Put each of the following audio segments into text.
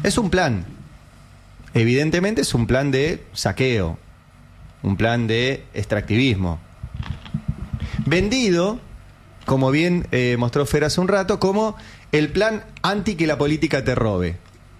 Es un plan. Evidentemente es un plan de saqueo, un plan de extractivismo. Vendido, como bien mostró Fer hace un rato, como el plan anti que la política te robe.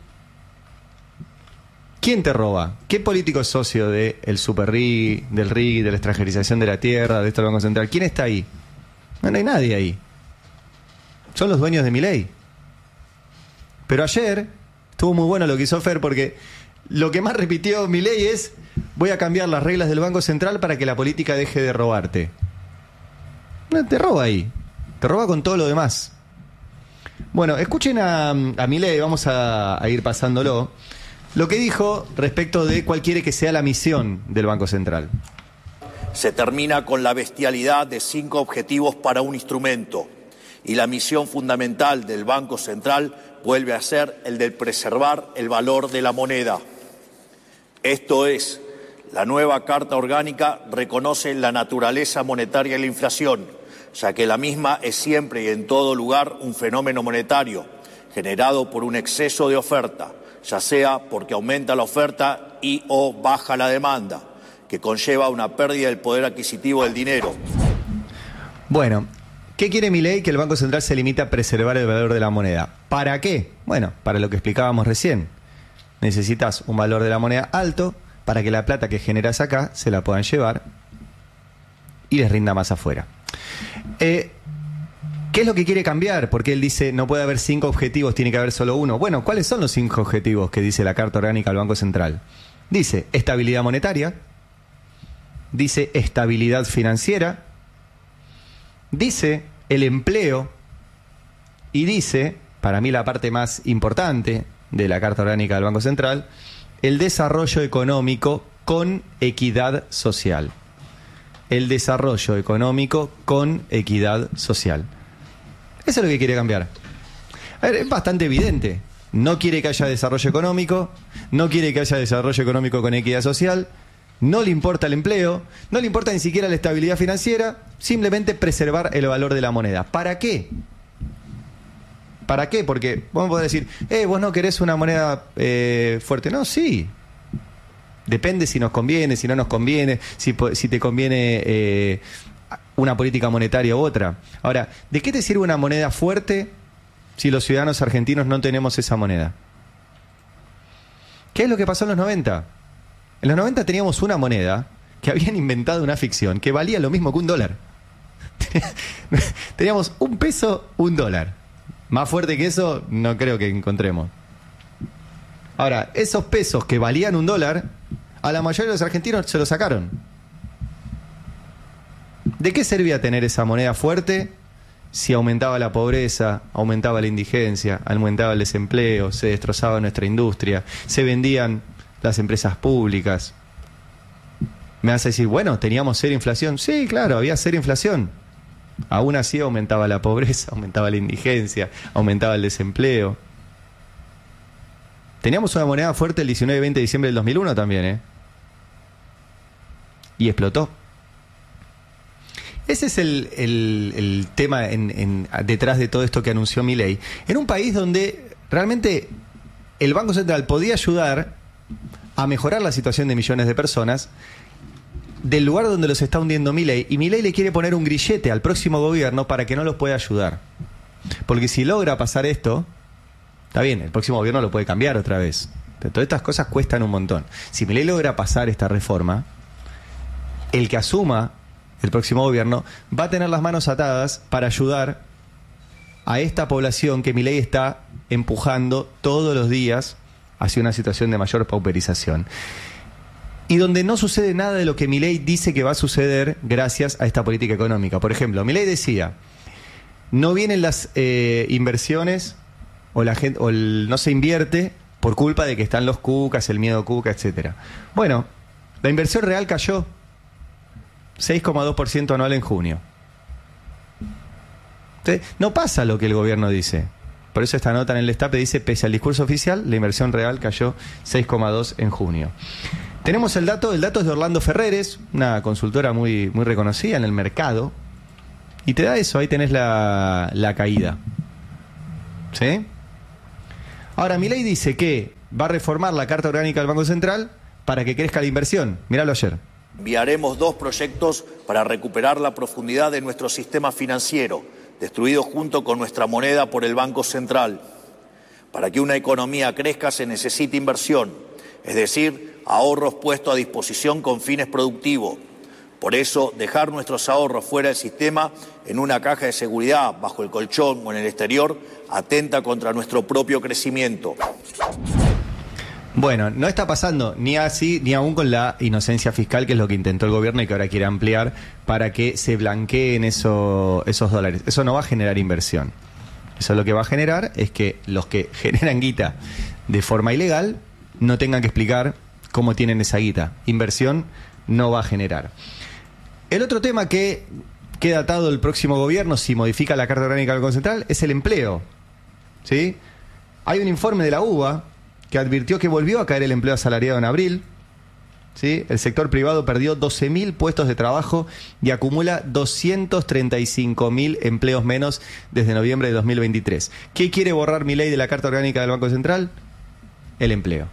¿Quién te roba? ¿Qué político es socio del super RIG, del RIG, de la extranjerización de la tierra, de esto del Banco Central? ¿Quién está ahí? No hay nadie ahí. Son los dueños de Milei. Pero ayer estuvo muy bueno lo que hizo Fer, porque lo que más repitió Milei es: voy a cambiar las reglas del Banco Central para que la política deje de robarte. No te roba ahí. Te roba con todo lo demás. Bueno, escuchen a Milei, vamos a ir pasándolo. Lo que dijo respecto de cuál quiere que sea la misión del Banco Central. Se termina con la bestialidad de 5 objetivos para un instrumento, y la misión fundamental del Banco Central vuelve a ser el de preservar el valor de la moneda. Esto es, la nueva Carta Orgánica reconoce la naturaleza monetaria de la inflación, ya que la misma es siempre y en todo lugar un fenómeno monetario generado por un exceso de oferta, ya sea porque aumenta la oferta y o baja la demanda, que conlleva una pérdida del poder adquisitivo del dinero. Bueno, ¿qué quiere Milei? Que el Banco Central se limite a preservar el valor de la moneda. ¿Para qué? Bueno, para lo que explicábamos recién. Necesitas un valor de la moneda alto para que la plata que generas acá se la puedan llevar y les rinda más afuera. ¿Qué es lo que quiere cambiar? Porque él dice no puede haber 5 objetivos, tiene que haber solo uno. Bueno, ¿cuáles son los 5 objetivos que dice la Carta Orgánica del Banco Central? Dice estabilidad monetaria, dice estabilidad financiera, dice el empleo y dice, para mí la parte más importante de la Carta Orgánica del Banco Central, el desarrollo económico con equidad social. El desarrollo económico con equidad social. Eso es lo que quiere cambiar. A ver, es bastante evidente. No quiere que haya desarrollo económico, no quiere que haya desarrollo económico con equidad social, no le importa el empleo, no le importa ni siquiera la estabilidad financiera, simplemente preservar el valor de la moneda. ¿Para qué? ¿Para qué? Porque vos me podés decir, vos no querés una moneda fuerte. No, sí. Depende si nos conviene, si no nos conviene, si te conviene una política monetaria u otra. Ahora, ¿de qué te sirve una moneda fuerte si los ciudadanos argentinos no tenemos esa moneda? ¿Qué es lo que pasó en los 90? En los 90 teníamos una moneda que habían inventado una ficción que valía lo mismo que $1. Teníamos $1, $1. Más fuerte que eso no creo que encontremos. Ahora, esos pesos que valían $1, a la mayoría de los argentinos se los sacaron. ¿De qué servía tener esa moneda fuerte si aumentaba la pobreza, aumentaba la indigencia, aumentaba el desempleo, se destrozaba nuestra industria, se vendían las empresas públicas? Me vas a decir, bueno, ¿teníamos cero inflación? Sí, claro, había cero inflación. Aún así aumentaba la pobreza, aumentaba la indigencia, aumentaba el desempleo. Teníamos una moneda fuerte el 19 y 20 de diciembre del 2001 también, y explotó. Ese es el tema detrás de todo esto que anunció Milei. En un país donde realmente el Banco Central podía ayudar a mejorar la situación de millones de personas, del lugar donde los está hundiendo Milei, y Milei le quiere poner un grillete al próximo gobierno para que no los pueda ayudar. Porque si logra pasar esto, está bien, el próximo gobierno lo puede cambiar otra vez. Pero todas estas cosas cuestan un montón. Si Milei logra pasar esta reforma, el que asuma el próximo gobierno va a tener las manos atadas para ayudar a esta población que Milei está empujando todos los días hacia una situación de mayor pauperización. Y donde no sucede nada de lo que Milei dice que va a suceder gracias a esta política económica. Por ejemplo, Milei decía, no vienen las inversiones o la gente no se invierte por culpa de que están los cucas, el miedo cuca, etcétera. Bueno, la inversión real cayó 6,2% anual en junio. Entonces, no pasa lo que el gobierno dice. Por eso esta nota en el Destape dice, pese al discurso oficial, la inversión real cayó 6,2% en junio. Tenemos el dato es de Orlando Ferreres, una consultora muy, muy reconocida en el mercado, y te da eso, ahí tenés la caída. ¿Sí? Ahora, Milei dice que va a reformar la Carta Orgánica del Banco Central para que crezca la inversión. Míralo ayer. Enviaremos 2 proyectos para recuperar la profundidad de nuestro sistema financiero, destruido junto con nuestra moneda por el Banco Central. Para que una economía crezca se necesita inversión, es decir, ahorros puestos a disposición con fines productivos. Por eso, dejar nuestros ahorros fuera del sistema, en una caja de seguridad, bajo el colchón o en el exterior, atenta contra nuestro propio crecimiento. Bueno, no está pasando ni así, ni aún con la inocencia fiscal, que es lo que intentó el gobierno y que ahora quiere ampliar para que se blanqueen esos dólares. Eso no va a generar inversión. Eso lo que va a generar es que los que generan guita de forma ilegal no tengan que explicar cómo tienen esa guita. Inversión no va a generar. El otro tema que queda atado el próximo gobierno, si modifica la Carta Orgánica del Banco Central, es el empleo. ¿Sí? Hay un informe de la UBA que advirtió que volvió a caer el empleo asalariado en abril. ¿Sí? El sector privado perdió 12.000 puestos de trabajo y acumula 235.000 empleos menos desde noviembre de 2023. ¿Qué quiere borrar Milei de la Carta Orgánica del Banco Central? El empleo.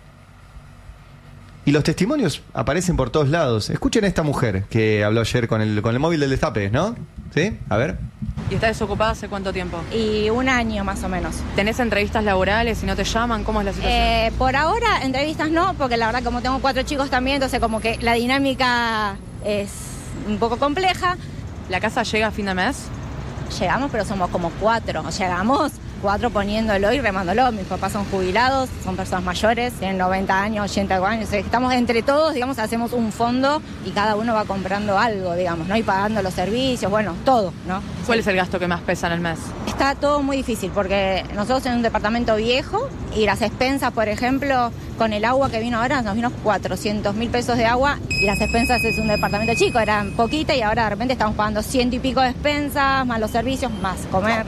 Y los testimonios aparecen por todos lados. Escuchen a esta mujer que habló ayer con el móvil del Destape, ¿no? ¿Sí? A ver. ¿Y estás desocupada hace cuánto tiempo? Y 1 año más o menos. ¿Tenés entrevistas laborales y no te llaman? ¿Cómo es la situación? Por ahora, entrevistas no, porque la verdad como tengo 4 chicos también, entonces como que la dinámica es un poco compleja. ¿La casa llega a fin de mes? Llegamos, pero somos como 4. Llegamos 4 poniéndolo y remándolo. Mis papás son jubilados, son personas mayores, tienen 90 años, 80 años. Estamos entre todos, digamos, hacemos un fondo y cada uno va comprando algo, digamos, ¿no? Y pagando los servicios, bueno, todo, ¿no? ¿Cuál es el gasto que más pesa en el mes? Está todo muy difícil porque nosotros en un departamento viejo y las expensas, por ejemplo, con el agua que vino ahora, nos vino 400.000 pesos de agua y las expensas es un departamento chico, eran poquita y ahora de repente estamos pagando 100 y pico de expensas, más los servicios, más comer.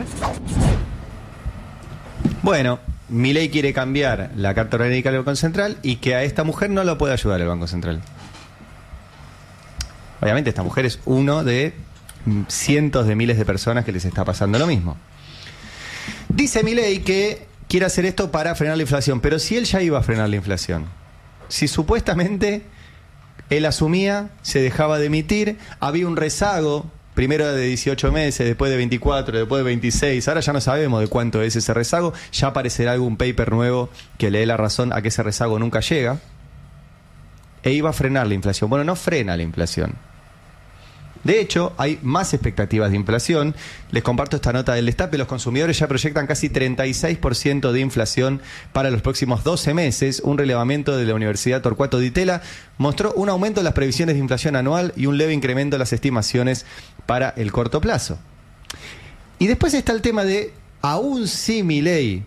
Bueno, Milei quiere cambiar la Carta Orgánica del Banco Central y que a esta mujer no lo puede ayudar el Banco Central. Obviamente esta mujer es uno de cientos de miles de personas que les está pasando lo mismo. Dice Milei que quiere hacer esto para frenar la inflación, pero si él ya iba a frenar la inflación, si supuestamente él asumía, se dejaba de emitir, había un rezago, primero de 18 meses, después de 24, después de 26, ahora ya no sabemos de cuánto es ese rezago, ya aparecerá algún paper nuevo que le dé la razón a que ese rezago nunca llega, e iba a frenar la inflación. Bueno, no frena la inflación. De hecho, hay más expectativas de inflación. Les comparto esta nota del Destape. Los consumidores ya proyectan casi 36% de inflación para los próximos 12 meses. Un relevamiento de la Universidad Torcuato Di Tella mostró un aumento en las previsiones de inflación anual y un leve incremento en las estimaciones para el corto plazo. Y después está el tema de, aún si Milei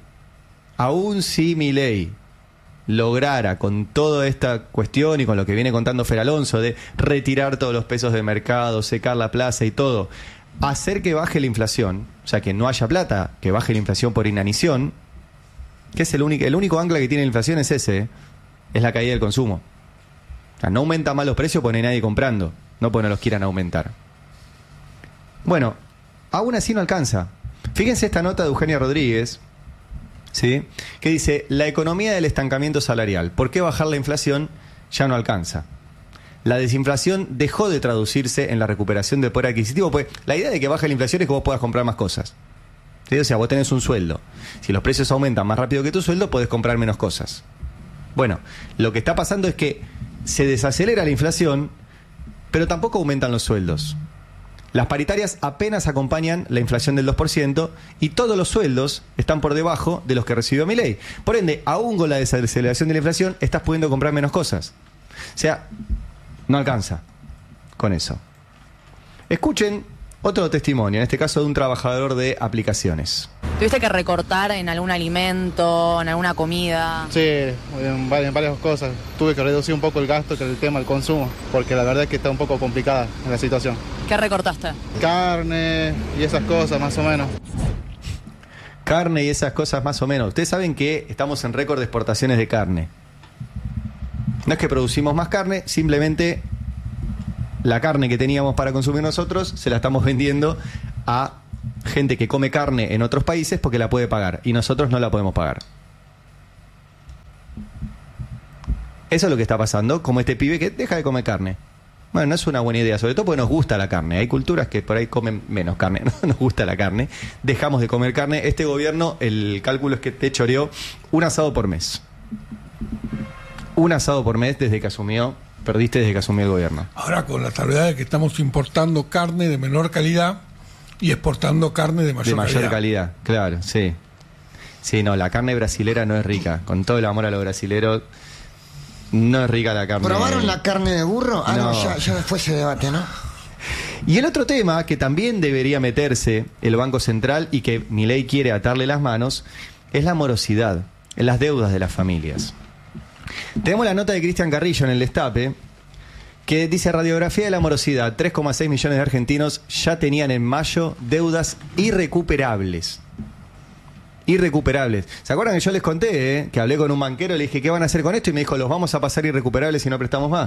lograra con toda esta cuestión y con lo que viene contando Fer Alonso de retirar todos los pesos de mercado, secar la plaza y todo, hacer que baje la inflación, o sea, que no haya plata, que baje la inflación por inanición, que es el único ancla que tiene la inflación es ese, es la caída del consumo. O sea, no aumenta más los precios porque no hay nadie comprando, no porque no los quieran aumentar. Bueno, aún así no alcanza. Fíjense esta nota de Eugenia Rodríguez, ¿sí?, que dice, la economía del estancamiento salarial. ¿Por qué bajar la inflación? Ya no alcanza. La desinflación dejó de traducirse en la recuperación del poder adquisitivo, pues la idea de que baje la inflación es que vos puedas comprar más cosas. ¿Sí? O sea, vos tenés un sueldo. Si los precios aumentan más rápido que tu sueldo, podés comprar menos cosas. Bueno, lo que está pasando es que se desacelera la inflación, pero tampoco aumentan los sueldos. Las paritarias apenas acompañan la inflación del 2% y todos los sueldos están por debajo de los que recibió Milei. Por ende, aún con la desaceleración de la inflación, estás pudiendo comprar menos cosas. O sea, no alcanza con eso. Escuchen otro testimonio, en este caso de un trabajador de aplicaciones. ¿Tuviste que recortar en algún alimento, en alguna comida? Sí, en varias cosas. Tuve que reducir un poco el gasto, que es el tema del consumo, porque la verdad es que está un poco complicada la situación. ¿Qué recortaste? Carne y esas cosas, más o menos. Carne y esas cosas más o menos. Ustedes saben que estamos en récord de exportaciones de carne. No es que producimos más carne, simplemente la carne que teníamos para consumir nosotros se la estamos vendiendo a gente que come carne en otros países porque la puede pagar y nosotros no la podemos pagar. Eso es lo que está pasando, como este pibe que deja de comer carne. Bueno, no es una buena idea, sobre todo porque nos gusta la carne. Hay culturas que por ahí comen menos carne, no nos gusta la carne. Dejamos de comer carne. Este gobierno, el cálculo es que te choreó un asado por mes. Un asado por mes desde que asumió, perdiste desde que asumió el gobierno. Ahora con la salvedad de que estamos importando carne de menor calidad y exportando carne de mayor calidad. Claro, sí. Sí, no, la carne brasilera no es rica. Con todo el amor a los brasileros, no es rica la carne. ¿Probaron la carne de burro? Ah, no, ya después se debate, ¿no? Y el otro tema que también debería meterse el Banco Central y que Milei quiere atarle las manos es la morosidad, en las deudas de las familias. Tenemos la nota de Cristian Carrillo en el Destape que dice: radiografía de la morosidad, 3,6 millones de argentinos ya tenían en mayo deudas irrecuperables. Irrecuperables. ¿Se acuerdan que yo les conté, que hablé con un banquero y le dije qué van a hacer con esto? Y me dijo, los vamos a pasar irrecuperables si no prestamos más.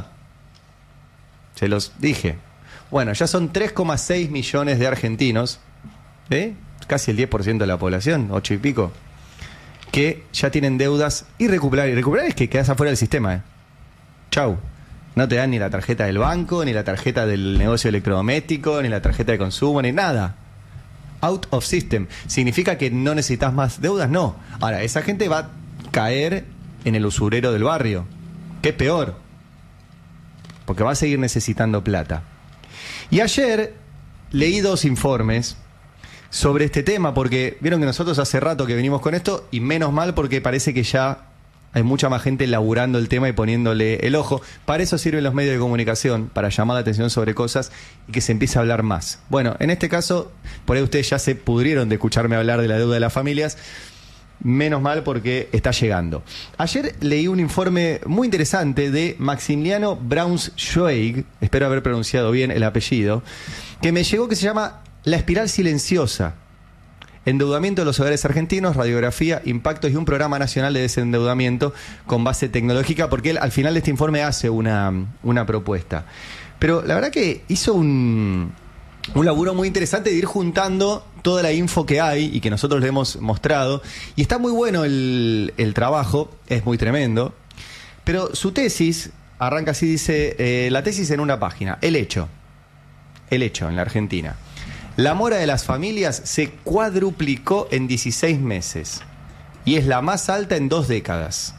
Se los dije. Bueno, ya son 3,6 millones de argentinos, casi el 10% de la población, 8 y pico, que ya tienen deudas irrecuperables. Irrecuperables es que quedas afuera del sistema. Chau. No te dan ni la tarjeta del banco, ni la tarjeta del negocio electrodoméstico, ni la tarjeta de consumo, ni nada. Out of system. ¿Significa que no necesitas más deudas? No. Ahora, esa gente va a caer en el usurero del barrio, que es peor, porque va a seguir necesitando plata. Y ayer leí 2 informes sobre este tema, porque vieron que nosotros hace rato que venimos con esto, y menos mal porque parece que ya hay mucha más gente laburando el tema y poniéndole el ojo. Para eso sirven los medios de comunicación, para llamar la atención sobre cosas y que se empiece a hablar más. Bueno, en este caso, por ahí ustedes ya se pudrieron de escucharme hablar de la deuda de las familias. Menos mal porque está llegando. Ayer leí un informe muy interesante de Maximiliano Braunschweig, espero haber pronunciado bien el apellido, que me llegó, que se llama La espiral silenciosa. Endeudamiento de los hogares argentinos, radiografía, impactos y un programa nacional de desendeudamiento con base tecnológica, porque él al final de este informe hace una propuesta. Pero la verdad que hizo un laburo muy interesante de ir juntando toda la info que hay y que nosotros le hemos mostrado. Y está muy bueno el trabajo, es muy tremendo. Pero su tesis arranca así, dice, la tesis en una página. El hecho en la Argentina. La mora de las familias se cuadruplicó en 16 meses y es la más alta en 2 décadas.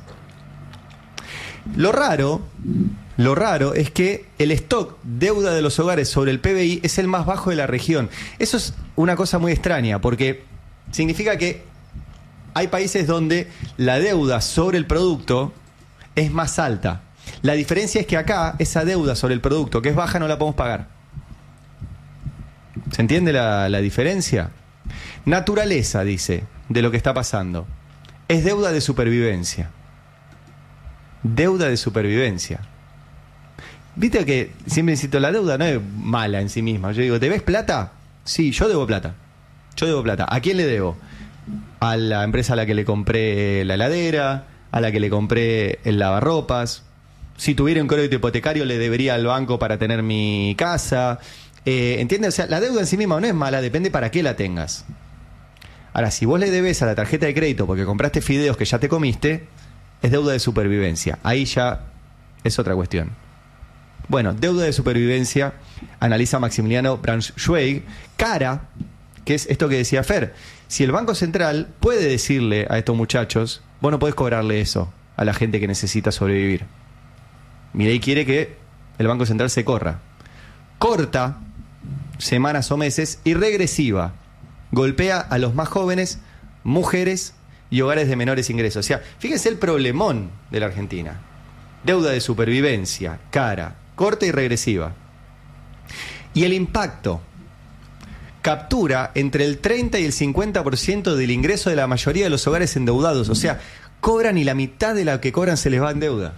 Lo raro es que el stock deuda de los hogares sobre el PBI es el más bajo de la región. Eso es una cosa muy extraña, porque significa que hay países donde la deuda sobre el producto es más alta. La diferencia es que acá esa deuda sobre el producto, que es baja, no la podemos pagar. ¿Se entiende la diferencia? Naturaleza, dice, de lo que está pasando. Es deuda de supervivencia. Deuda de supervivencia. Viste que siempre insisto, la deuda no es mala en sí misma. Yo digo, ¿debes plata? Sí, yo debo plata. ¿A quién le debo? A la empresa a la que le compré la heladera, a la que le compré el lavarropas. Si tuviera un crédito hipotecario, le debería al banco para tener mi casa. ¿Entiendes? O sea, la deuda en sí misma no es mala, depende para qué la tengas. Ahora, si vos le debes a la tarjeta de crédito porque compraste fideos que ya te comiste, es deuda de supervivencia. Ahí ya es otra cuestión. Bueno, deuda de supervivencia, analiza Maximiliano Braunschweig, cara, que es esto que decía Fer. Si el Banco Central puede decirle a estos muchachos, vos no podés cobrarle eso a la gente que necesita sobrevivir. Milei quiere que el Banco Central se corra. Corta semanas o meses y regresiva. Golpea a los más jóvenes, mujeres y hogares de menores ingresos. O sea, fíjense el problemón de la Argentina. Deuda de supervivencia, cara, corta y regresiva. Y el impacto captura entre el 30 y el 50% del ingreso de la mayoría de los hogares endeudados. O sea, cobran y la mitad de la que cobran se les va en deuda.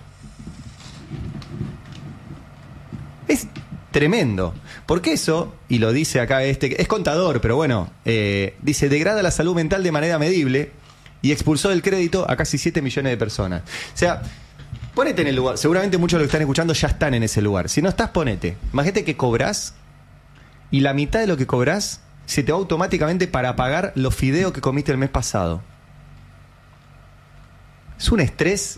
Es tremendo. Porque eso, y lo dice acá es contador, pero bueno, dice, degrada la salud mental de manera medible y expulsó del crédito a casi 7 millones de personas. O sea, ponete en el lugar. Seguramente muchos de los que están escuchando ya están en ese lugar. Si no estás, ponete. Imagínate que cobrás y la mitad de lo que cobrás se te va automáticamente para pagar los fideos que comiste el mes pasado. Es un estrés